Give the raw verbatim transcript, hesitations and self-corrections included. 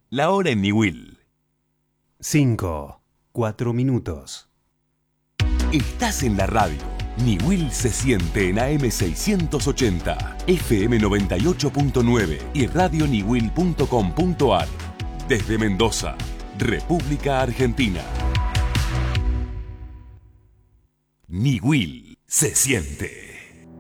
La hora en Niwil. Cinco, cuatro minutos. Estás en la radio. Niwil se siente en A M seiscientos ochenta, F M noventa y ocho punto nueve y radio niwil punto com punto ar. Desde Mendoza, República Argentina. Niwil se siente.